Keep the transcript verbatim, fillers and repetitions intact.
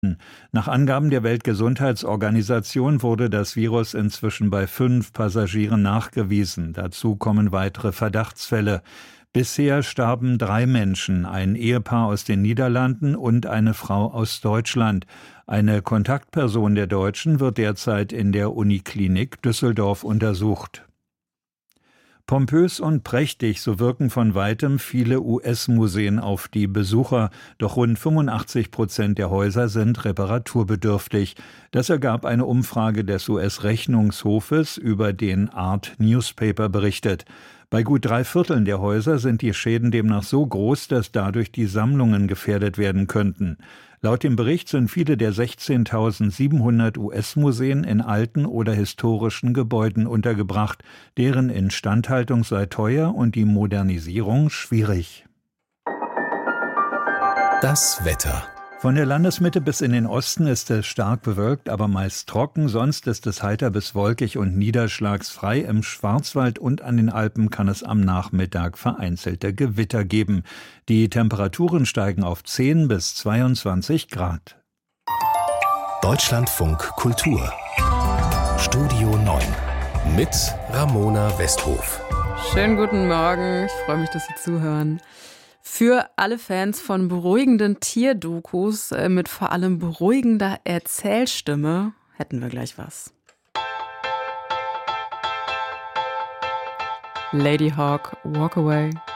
Nach Angaben der Weltgesundheitsorganisation wurde das Virus inzwischen bei fünf Passagieren nachgewiesen. Dazu kommen weitere Verdachtsfälle. Bisher starben drei Menschen, ein Ehepaar aus den Niederlanden und eine Frau aus Deutschland. Eine Kontaktperson der Deutschen wird derzeit in der Uniklinik Düsseldorf untersucht. Pompös und prächtig, so wirken von weitem viele U S-Museen auf die Besucher. Doch rund fünfundachtzig Prozent der Häuser sind reparaturbedürftig. Das ergab eine Umfrage des U S-Rechnungshofes, über den Art Newspaper berichtet. Bei gut drei Vierteln der Häuser sind die Schäden demnach so groß, dass dadurch die Sammlungen gefährdet werden könnten. Laut dem Bericht sind viele der sechzehntausendsiebenhundert U S-Museen in alten oder historischen Gebäuden untergebracht. Deren Instandhaltung sei teuer und die Modernisierung schwierig. Das Wetter. Von der Landesmitte bis in den Osten ist es stark bewölkt, aber meist trocken. Sonst ist es heiter bis wolkig und niederschlagsfrei. Im Schwarzwald und an den Alpen kann es am Nachmittag vereinzelte Gewitter geben. Die Temperaturen steigen auf zehn bis zweiundzwanzig Grad. Deutschlandfunk Kultur. Studio neun mit Ramona Westhof. Schönen guten Morgen. Ich freue mich, dass Sie zuhören. Für alle Fans von beruhigenden Tierdokus äh, mit vor allem beruhigender Erzählstimme hätten wir gleich was. Lady Hawk, Walk Away.